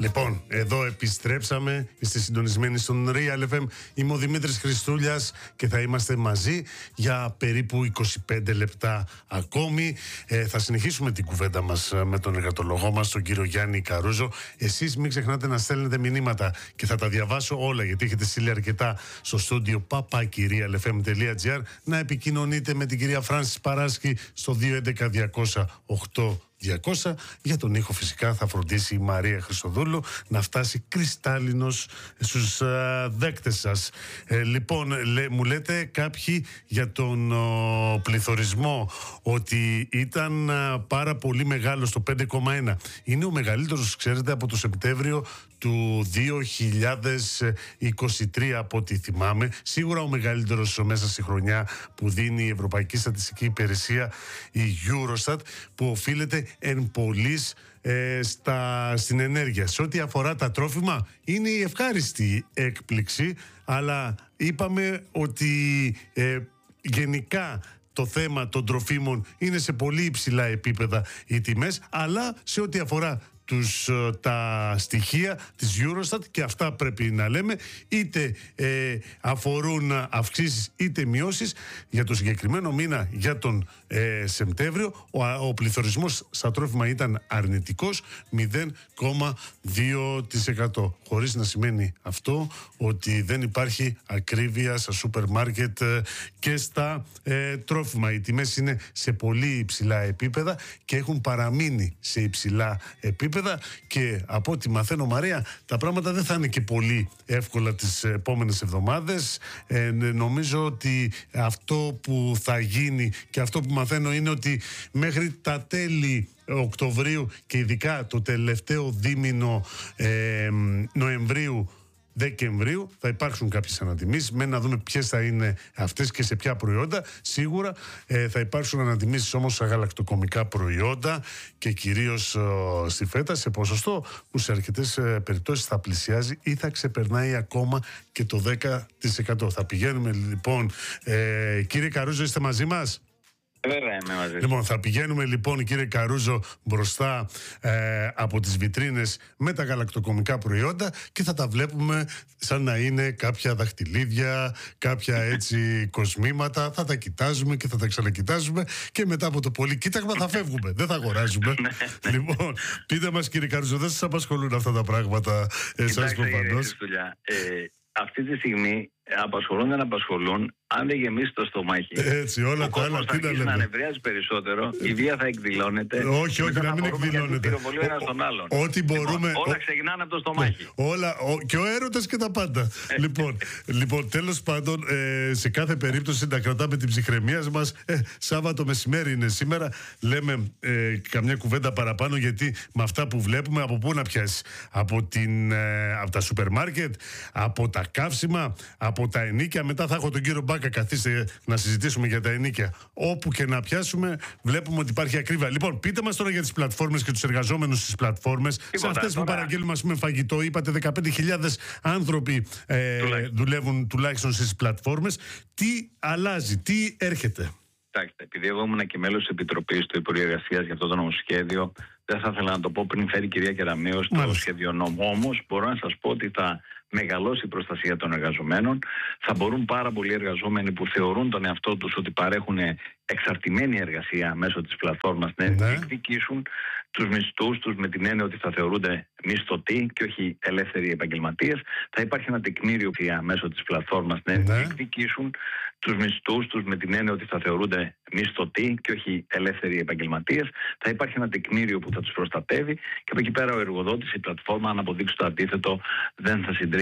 Λοιπόν, εδώ επιστρέψαμε. Είστε συντονισμένοι στον Real FM. Είμαι ο Δημήτρης Χριστούλιας και θα είμαστε μαζί για περίπου 25 λεπτά ακόμη. Θα συνεχίσουμε την κουβέντα μας με τον εργατολόγο μας, τον κύριο Γιάννη Καρούζο. Εσείς μην ξεχνάτε να στέλνετε μηνύματα και θα τα διαβάσω όλα, γιατί έχετε στείλει αρκετά στο στούντιο papakirialfm.gr. Να επικοινωνείτε με την κυρία Φράνσις Παράσκη στο 211-208-200. Για τον ήχο φυσικά θα φροντίσει η Μαρία Χριστοδούλου να φτάσει κρυστάλλινος στους δέκτες σας. Λοιπόν, μου λέτε κάποιοι για τον πληθωρισμό ότι ήταν πάρα πολύ μεγάλο στο 5,1. Είναι ο μεγαλύτερος, ξέρετε, από το Σεπτέμβριο του 2023 από ό,τι θυμάμαι. Σίγουρα ο μεγαλύτερος μέσα στη χρονιά που δίνει η Ευρωπαϊκή Στατιστική Υπηρεσία, η Eurostat, που οφείλεται εν πολλοίς στην ενέργεια. Σε ό,τι αφορά τα τρόφιμα, είναι η ευχάριστη έκπληξη, αλλά είπαμε ότι γενικά το θέμα των τροφίμων είναι σε πολύ υψηλά επίπεδα οι τιμές, αλλά σε ό,τι αφορά τα στοιχεία της Eurostat, και αυτά πρέπει να λέμε, είτε αφορούν αυξήσεις είτε μειώσεις. Για το συγκεκριμένο μήνα, για τον Σεπτέμβριο, ο πληθωρισμός στα τρόφιμα ήταν αρνητικός 0,2%, χωρίς να σημαίνει αυτό ότι δεν υπάρχει ακρίβεια στα σούπερ μάρκετ και στα τρόφιμα. Οι τιμές είναι σε πολύ υψηλά επίπεδα και έχουν παραμείνει σε υψηλά επίπεδα, και από ό,τι μαθαίνω, Μαρία, τα πράγματα δεν θα είναι και πολύ εύκολα τις επόμενες εβδομάδες. Νομίζω ότι αυτό που θα γίνει και αυτό που μαθαίνω είναι ότι μέχρι τα τέλη Οκτωβρίου και ειδικά το τελευταίο δίμηνο Νοεμβρίου, Δεκεμβρίου, θα υπάρξουν κάποιες ανατιμήσεις. Να δούμε ποιες θα είναι αυτές και σε ποια προϊόντα. Σίγουρα θα υπάρξουν ανατιμήσεις όμως στα γαλακτοκομικά προϊόντα και κυρίως στη φέτα, σε ποσοστό που σε αρκετές περιπτώσεις θα πλησιάζει ή θα ξεπερνάει ακόμα και το 10%. Θα πηγαίνουμε λοιπόν, κύριε Καρούζο, είστε μαζί μας? Βέβαια είμαι μαζί. Λοιπόν, θα πηγαίνουμε λοιπόν, κύριε Καρούζο, μπροστά από τις βιτρίνες με τα γαλακτοκομικά προϊόντα και θα τα βλέπουμε σαν να είναι κάποια δαχτυλίδια, κάποια έτσι κοσμήματα. Θα τα κοιτάζουμε και θα τα ξανακοιτάζουμε και μετά από το πολύ κοίταγμα θα φεύγουμε. Δεν θα αγοράζουμε. Λοιπόν, πείτε μας, κύριε Καρούζο, δεν σας απασχολούν αυτά τα πράγματα εσάς προφανώς? Αυτή τη στιγμή δεν απασχολούν. Αν δεν γεμίσει το στομάχι, έτσι, όλα τα άλλα τι να λέμε, να νευριάζει περισσότερο, η βία θα εκδηλώνεται. Όχι, να μην εκδηλώνεται. Ό,τι μπορούμε. Όλα ξεκινάνε από το στομάχι. Και ο έρωτας και τα πάντα. Λοιπόν, τέλος πάντων, σε κάθε περίπτωση να κρατάμε την ψυχραιμία μας. Σάββατο μεσημέρι είναι σήμερα. Λέμε καμιά κουβέντα παραπάνω, γιατί με αυτά που βλέπουμε, από πού να πιάσει? Από τα σούπερ μάρκετ, από τα καύσιμα, από τα ενοίκια. Μετά θα έχω τον κύριο Μπάκα, καθίστε να συζητήσουμε για τα ενοίκια. Όπου και να πιάσουμε, βλέπουμε ότι υπάρχει ακρίβεια. Λοιπόν, πείτε μας τώρα για τις πλατφόρμες και τους εργαζόμενους στις πλατφόρμες. Σε αυτές που παραγγέλνουμε, ας πούμε, φαγητό, είπατε 15.000 άνθρωποι δουλεύουν τουλάχιστον στις πλατφόρμες. Τι αλλάζει, τι έρχεται? Κοιτάξτε, επειδή εγώ ήμουν και μέλος της Επιτροπής του Υπουργείου Εργασίας για αυτό το νομοσχέδιο, δεν θα ήθελα να το πω πριν φέρει η κυρία Κεραμέως το σχέδιο νόμου. Όμως μπορώ να σας πω ότι θα μεγαλώσει η προστασία των εργαζομένων. Θα μπορούν πάρα πολλοί εργαζόμενοι που θεωρούν τον εαυτό τους ότι παρέχουν εξαρτημένη εργασία μέσω της πλατφόρμας να διεκδικήσουν τους μισθούς τους, με την έννοια ότι θα θεωρούνται μισθωτοί και όχι ελεύθεροι επαγγελματίες. Θα υπάρχει ένα τεκμήριο μέσω της πλατφόρμας να διεκδικήσουν τους μισθούς τους, με την έννοια ότι θα θεωρούνται μισθωτοί και όχι ελεύθεροι επαγγελματίες. Θα υπάρχει ένα τεκμήριο που θα τους προστατεύει και από εκεί πέρα ο εργοδότης, η πλατφόρμα, αν αποδείξει το αντίθετο, δεν θα συντρέχει